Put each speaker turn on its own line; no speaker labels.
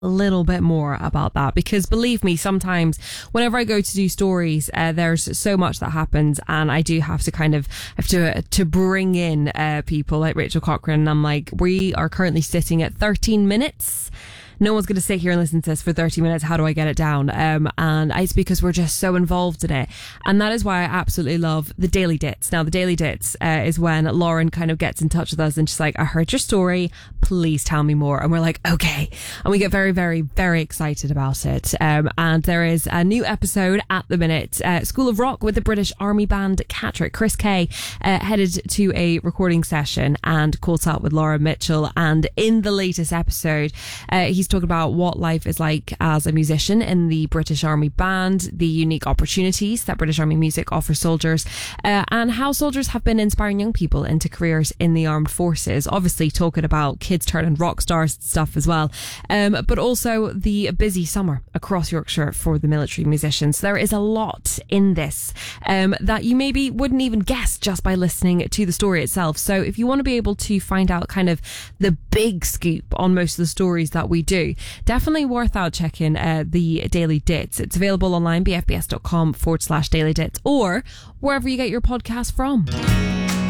a little bit more about that, because believe me, sometimes whenever I go to do stories, there's so much that happens, and I do have to to bring in people like Rachel Cochrane, and I'm like, we are currently sitting at 13 minutes. No one's going to sit here and listen to this for 30 minutes. How do I get it down? And it's because we're just so involved in it. And that is why I absolutely love the Daily Dits. Now, the Daily Dits is when Lauren kind of gets in touch with us and she's like, I heard your story. Please tell me more. And we're like, okay. And we get very, very, very excited about it. And there is a new episode at the minute. School of Rock with the British Army band Catterick. Chris Kay headed to a recording session and caught up with Laura Mitchell. And in the latest episode, he's talking about what life is like as a musician in the British Army band, the unique opportunities that British Army music offers soldiers, and how soldiers have been inspiring young people into careers in the armed forces. Obviously talking about kids turning rock stars and stuff as well, but also the busy summer across Yorkshire for the military musicians. There is a lot in this that you maybe wouldn't even guess just by listening to the story itself. So if you want to be able to find out kind of the big scoop on most of the stories that we do, definitely worth out checking the Daily Dits. It's available online, bfbs.com/Daily Dits, or wherever you get your podcast from.